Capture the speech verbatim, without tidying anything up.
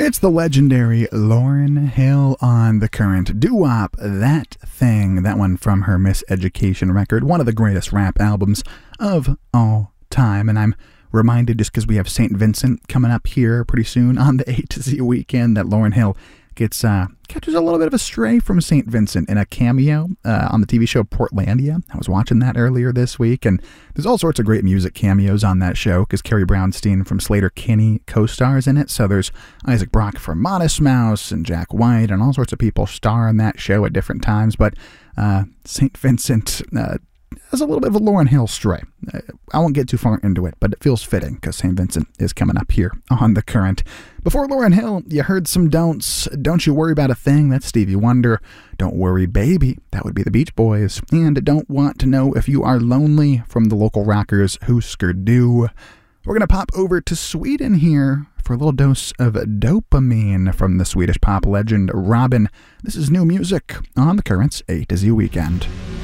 It's the legendary Lauryn Hill on The Current. Doo-wop, That Thing. That one from her Miseducation record. One of the greatest rap albums of all time. And I'm reminded, just because we have Saint Vincent coming up here pretty soon on the A to Z weekend, that Lauryn Hill gets uh, catches a little bit of a stray from Saint Vincent in a cameo uh, on the T V show Portlandia. I was watching that earlier this week, and there's all sorts of great music cameos on that show because Carrie Brownstein from Sleater-Kinney co-stars in it. So there's Isaac Brock from Modest Mouse and Jack White and all sorts of people star in that show at different times. But uh, Saint Vincent uh, has a little bit of a Lauryn Hill stray. Uh, I won't get too far into it, but it feels fitting because Saint Vincent is coming up here on The Current. Before Lauryn Hill, you heard some don'ts. Don't You Worry About a Thing, that's Stevie Wonder. Don't Worry Baby, that would be the Beach Boys. And Don't Want to Know If You Are Lonely from the local rockers Husker Du. We're going to pop over to Sweden here for a little dose of dopamine from the Swedish pop legend Robyn. This is new music on The Current's A to Z Weekend.